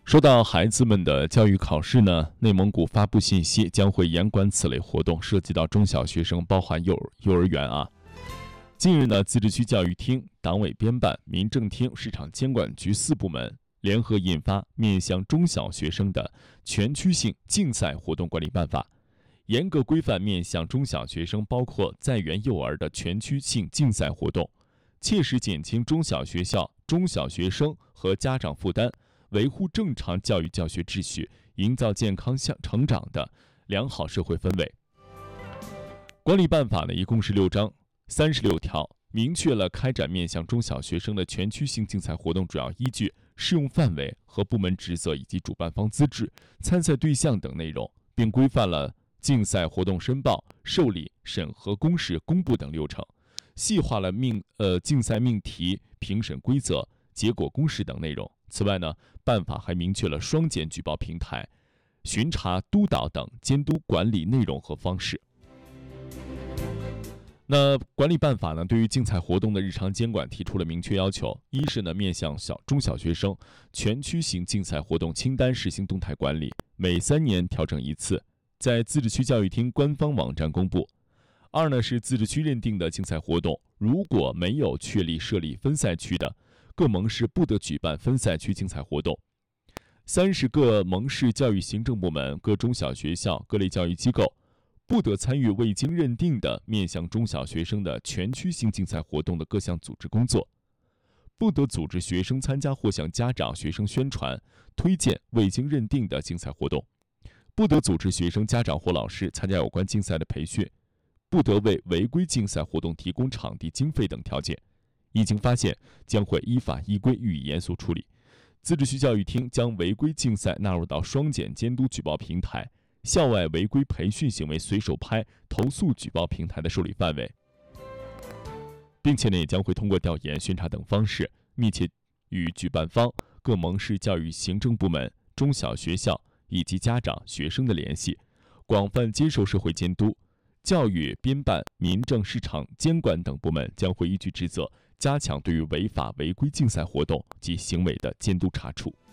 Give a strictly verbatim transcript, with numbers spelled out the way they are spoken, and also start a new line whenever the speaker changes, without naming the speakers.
说到孩子们的教育考试呢，内蒙古发布信息，将会严管此类活动，涉及到中小学生，包含幼儿幼儿园啊。近日呢，自治区教育厅、党委编办、民政厅、市场监管局四部门联合印发面向中小学生的全区性竞赛活动管理办法，严格规范面向中小学生，包括在园幼儿的全区性竞赛活动，切实减轻中小学校、中小学生和家长负担，维护正常教育教学秩序，营造健康向成长的良好社会氛围。管理办法呢，一共是六章三十六条，明确了开展面向中小学生的全区性竞赛活动主要依据、适用范围和部门职责以及主办方资质、参赛对象等内容，并规范了竞赛活动申报、受理、审核公示、公布等流程，细化了命呃竞赛命题、评审规则、结果公示等内容。此外呢，办法还明确了双减举报平台、巡查督导等监督管理内容和方式。那管理办法呢，对于竞赛活动的日常监管提出了明确要求：一是呢，面向小中小学生全区型竞赛活动清单实行动态管理，每三年调整一次，在自治区教育厅官方网站公布；二呢，是自治区认定的竞赛活动，如果没有确立设立分赛区的，各盟市不得举办分赛区竞赛活动；三是各盟市教育行政部门、各中小学校、各类教育机构不得参与未经认定的面向中小学生的全区性竞赛活动的各项组织工作，不得组织学生参加或向家长、学生宣传、推荐未经认定的竞赛活动，不得组织学生、家长或老师参加有关竞赛的培训，不得为违规竞赛活动提供场地经费等条件。一经发现，将会依法依规予以严肃处理。自治区教育厅将违规竞赛纳入到双减监督举报平台、校外违规培训行为随手拍投诉举报平台的受理范围，并且呢，也将会通过调研、巡查等方式，密切与举办方、各盟市教育行政部门、中小学校以及家长、学生的联系，广泛接受社会监督。教育、编办、民政、市场监管等部门将会依据职责，加强对于违法违规竞赛活动及行为的监督查处。